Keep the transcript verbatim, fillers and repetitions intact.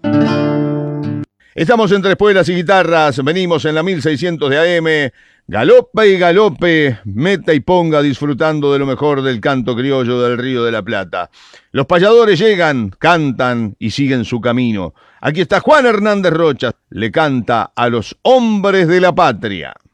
Estamos entre espuelas y guitarras, venimos en la mil seiscientos de A M, galope y galope, meta y ponga disfrutando de lo mejor del canto criollo del Río de la Plata. Los payadores llegan, cantan y siguen su camino. Aquí está Juan Hernández Rocha, le canta a los hombres de la patria.